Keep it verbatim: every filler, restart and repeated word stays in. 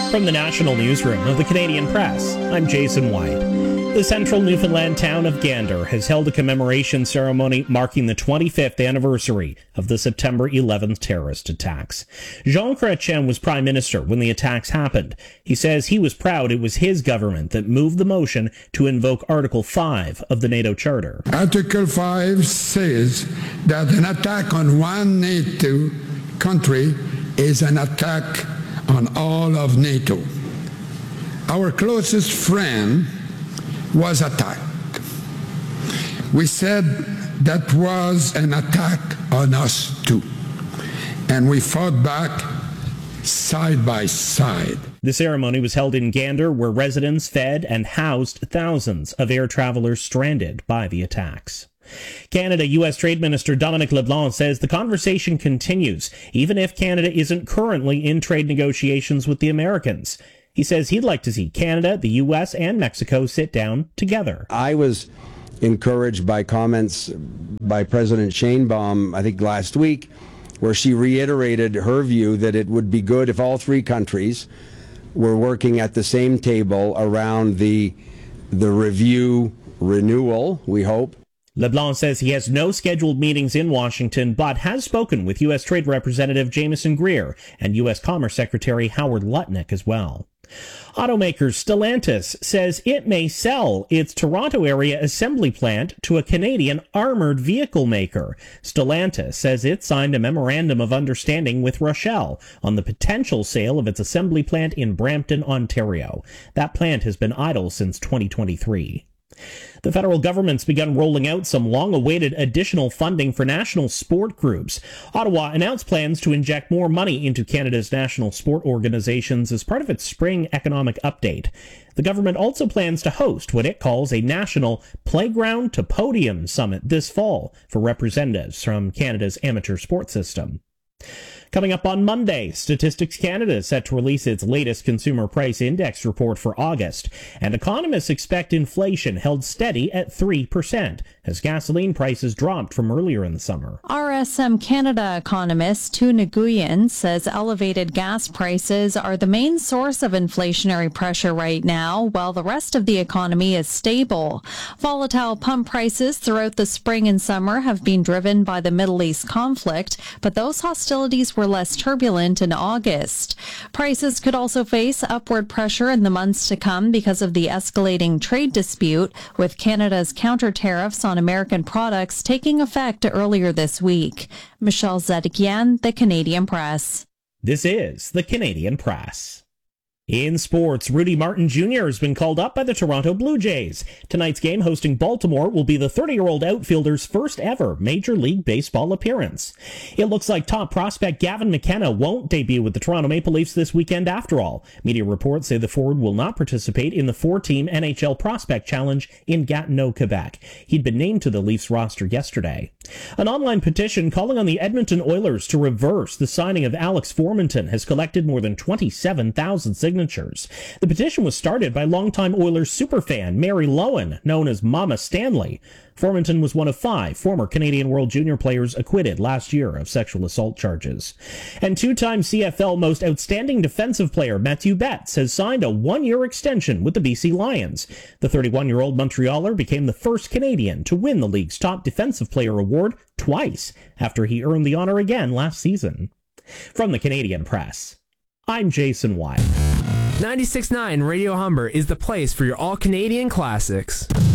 From the National Newsroom of the Canadian Press, I'm Jason White. The central Newfoundland town of Gander has held a commemoration ceremony marking the twenty-fifth anniversary of the September eleventh terrorist attacks. Jean Chrétien was Prime Minister when the attacks happened. He says he was proud it was his government that moved the motion to invoke Article five of the NATO Charter. Article five says that an attack on one NATO country is an attack on all of NATO. Our closest friend was attacked. We said that was an attack on us too, and we fought back side by side. The ceremony was held in Gander, where residents fed and housed thousands of air travelers stranded by the attacks. Canada U S Trade Minister Dominic LeBlanc says the conversation continues, even if Canada isn't currently in trade negotiations with the Americans. He says he'd like to see Canada, the U S, and Mexico sit down together. I was encouraged by comments by President Sheinbaum, I think last week, where she reiterated her view that it would be good if all three countries were working at the same table around the the review renewal, we hope. LeBlanc says he has no scheduled meetings in Washington, but has spoken with U S Trade Representative Jameson Greer and U S Commerce Secretary Howard Lutnick as well. Automaker Stellantis says it may sell its Toronto area assembly plant to a Canadian armored vehicle maker. Stellantis says it signed a memorandum of understanding with Rochelle on the potential sale of its assembly plant in Brampton, Ontario. That plant has been idle since twenty twenty-three. The federal government's begun rolling out some long-awaited additional funding for national sport groups. Ottawa announced plans to inject more money into Canada's national sport organizations as part of its spring economic update. The government also plans to host what it calls a national Playground to Podium Summit this fall for representatives from Canada's amateur sports system. Coming up on Monday, Statistics Canada is set to release its latest Consumer Price Index report for August, and economists expect inflation held steady at three percent as gasoline prices dropped from earlier in the summer. R S M Canada economist Tu Nguyen says elevated gas prices are the main source of inflationary pressure right now, while the rest of the economy is stable. Volatile pump prices throughout the spring and summer have been driven by the Middle East conflict, but those hostilities were less turbulent in August. Prices could also face upward pressure in the months to come because of the escalating trade dispute, with Canada's counter tariffs on American products taking effect earlier this week. Michelle Zedekian, The Canadian Press. This is The Canadian Press. In sports, Rudy Martin Junior has been called up by the Toronto Blue Jays. Tonight's game hosting Baltimore will be the thirty-year-old outfielder's first ever Major League Baseball appearance. It looks like top prospect Gavin McKenna won't debut with the Toronto Maple Leafs this weekend after all. Media reports say the forward will not participate in the four-team N H L Prospect Challenge in Gatineau, Quebec. He'd been named to the Leafs roster yesterday. An online petition calling on the Edmonton Oilers to reverse the signing of Alex Formenton has collected more than twenty-seven thousand signatures. The petition was started by longtime Oilers superfan Mary Lowen, known as Mama Stanley. Formenton was one of five former Canadian World Junior players acquitted last year of sexual assault charges. And two-time C F L Most Outstanding Defensive Player Matthew Betts has signed a one-year extension with the B C Lions. The thirty-one-year-old Montrealer became the first Canadian to win the league's top defensive player award twice, after he earned the honor again last season. From the Canadian Press, I'm Jason White. ninety-six point nine Radio Humber is the place for your all-Canadian classics.